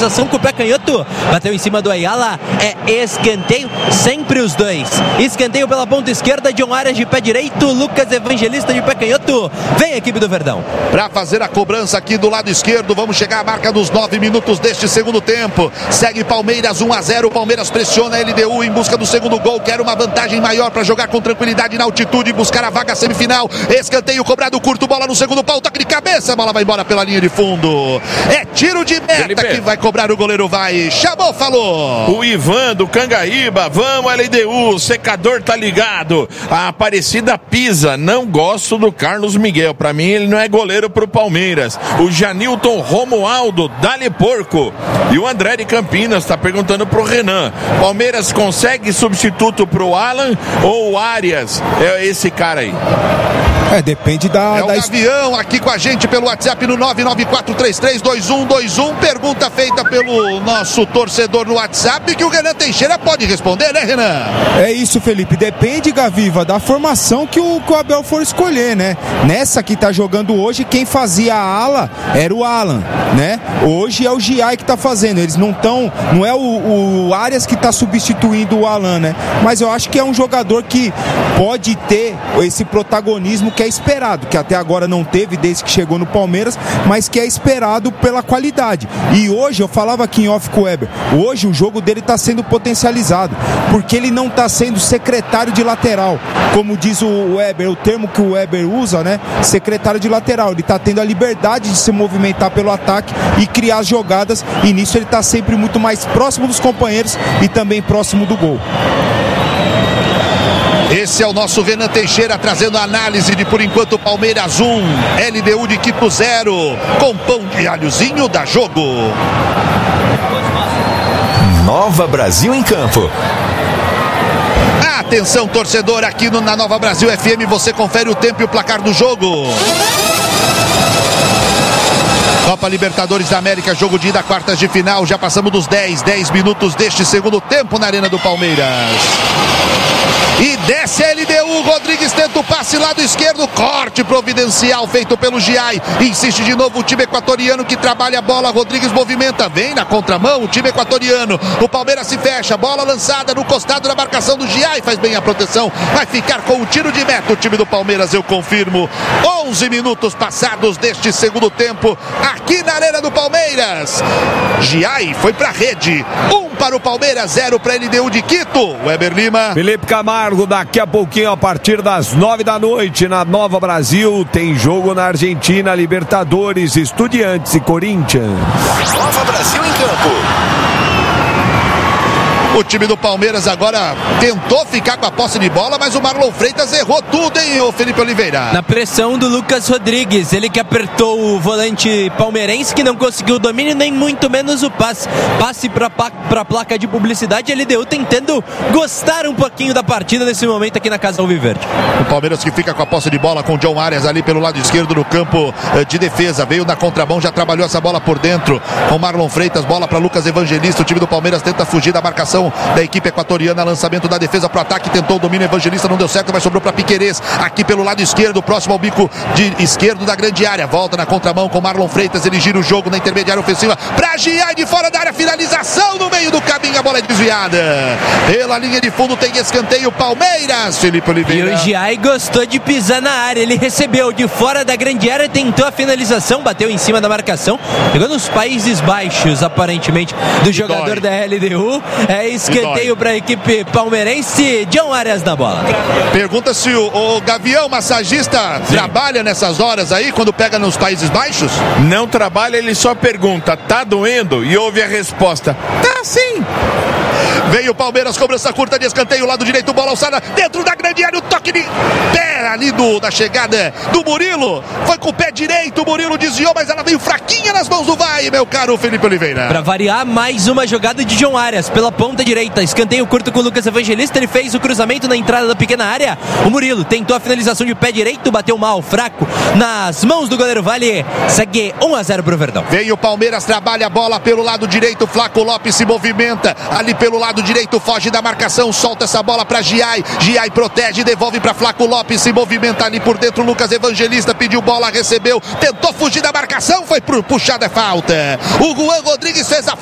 finalização com o pé canhoto, bateu em cima do Ayala, é escanteio, sempre os dois. Escanteio pela ponta esquerda, John Arias de pé direito, Lucas Evangelista de pé canhoto. Vem a equipe do Verdão para fazer a cobrança aqui do lado esquerdo. Vamos chegar à marca dos 9 minutos deste segundo tempo. Segue Palmeiras 1-0. O Palmeiras pressiona a LDU em busca do segundo gol. Quer uma vantagem maior para jogar com tranquilidade na altitude e buscar a vaga semifinal. Escanteio cobrado curto, bola no segundo pau, toque de cabeça, a bola vai embora pela linha de fundo. É tiro de meta que vai cobrar, o goleiro vai. Chamou, falou. O Ivan do Cangaíba, vamos LDU, o secador tá ligado. A Aparecida pisa, não gosto do Carlos Miguel, pra mim ele não é goleiro pro Palmeiras. O Janilton Romualdo, dá-lhe porco. E o André de Campinas tá perguntando pro Renan, Palmeiras consegue substituto pro Alan ou o Arias? É esse cara aí. Depende da... É o Gavião aqui com a gente pelo WhatsApp no 994332121. Pergunta feita pelo nosso torcedor no WhatsApp que o Renan Teixeira pode responder, né, Renan? É isso, Felipe. Depende, Gaviva, da formação que o Abel for escolher, né? Nessa que tá jogando hoje, quem fazia a ala era o Alan, né? Hoje é o Giai que tá fazendo. Eles não estão... Não é o Arias que tá substituindo o Alan, né? Mas eu acho que é um jogador que pode ter esse protagonismo que é esperado, que até agora não teve desde que chegou no Palmeiras, mas que é esperado pela qualidade. E hoje, eu falava aqui em off com o Weber, hoje o jogo dele está sendo potencializado, porque ele não está sendo secretário de lateral, como diz o Weber, o termo que o Weber usa, né? Secretário de lateral. Ele está tendo a liberdade de se movimentar pelo ataque e criar as jogadas, e nisso ele está sempre muito mais próximo dos companheiros e também próximo do gol. Esse é o nosso Renan Teixeira trazendo a análise de, por enquanto, Palmeiras 1, LDU de Quito 0, com pão de alhozinho da Jogo. Nova Brasil em campo. Atenção, torcedor, aqui na Nova Brasil FM você confere o tempo e o placar do jogo. Copa Libertadores da América, jogo de ida, quartas de final. Já passamos dos 10 minutos deste segundo tempo na Arena do Palmeiras. E desce a LDU, Rodrigues tenta o passe lado esquerdo, corte providencial feito pelo Giai, insiste de novo o time equatoriano que trabalha a bola, Rodrigues movimenta, vem na contramão o time equatoriano, o Palmeiras se fecha, bola lançada no costado da marcação do Giai, faz bem a proteção, vai ficar com o tiro de meta o time do Palmeiras, eu confirmo. 11 minutos passados deste segundo tempo, aqui na Arena do Palmeiras. Giai foi pra rede, 1 para o Palmeiras, 0 para a LDU de Quito. Weber Lima. Felipe Camargo, daqui a pouquinho, a partir das 9 da noite, na Nova Brasil, tem jogo na Argentina, Libertadores, Estudiantes e Corinthians. Nova Brasil em campo. O time do Palmeiras agora tentou ficar com a posse de bola, mas o Marlon Freitas errou tudo, hein, o Felipe Oliveira? Na pressão do Lucas Rodrigues, ele que apertou o volante palmeirense, que não conseguiu o domínio, nem muito menos o passe. Passe para a placa de publicidade, ele deu tentando gostar um pouquinho da partida nesse momento aqui na Casa Alviverde. O Palmeiras que fica com a posse de bola com o John Arias ali pelo lado esquerdo no campo de defesa, veio na contramão, já trabalhou essa bola por dentro com Marlon Freitas, bola para Lucas Evangelista, o time do Palmeiras tenta fugir da marcação da equipe equatoriana, lançamento da defesa pro ataque, tentou o domínio, Evangelista não deu certo, mas sobrou para Piquerez, aqui pelo lado esquerdo, próximo ao bico de esquerdo da grande área, volta na contramão com Marlon Freitas, ele gira o jogo na intermediária ofensiva, pra Giai de fora da área, finalização no meio do caminho, a bola é desviada, pela linha de fundo tem escanteio, Palmeiras, Felipe Oliveira. E o Giai gostou de pisar na área, ele recebeu de fora da grande área, tentou a finalização, bateu em cima da marcação, pegou nos Países Baixos, aparentemente, do jogador da LDU, escanteio para a equipe palmeirense, John Arias na bola. Pergunta se o Gavião, massagista, trabalha nessas horas aí, quando pega nos Países Baixos? Não trabalha, ele só pergunta, tá doendo? E ouve a resposta, tá sim. Veio o Palmeiras, cobrança curta de escanteio, lado direito, bola alçada, dentro da grande área, o toque de pé ali da chegada do Murilo, foi com o pé direito, o Murilo desviou, mas ela veio fraquinha nas mãos do Vai, meu caro Felipe Oliveira. Para variar, mais uma jogada de John Arias, pela ponta direita, escanteio curto com o Lucas Evangelista, ele fez o cruzamento na entrada da pequena área, o Murilo tentou a finalização de pé direito, bateu mal, fraco, nas mãos do goleiro Vale, segue 1-0 pro Verdão. Veio o Palmeiras, trabalha a bola pelo lado direito, Flaco Lopes se movimenta, ali pelo lado direito, foge da marcação, solta essa bola para Giai, Giai protege, devolve para Flaco Lopes, se movimenta ali por dentro, Lucas Evangelista pediu bola, recebeu, tentou fugir da marcação, foi puxada, é falta, o Juan Rodrigues fez a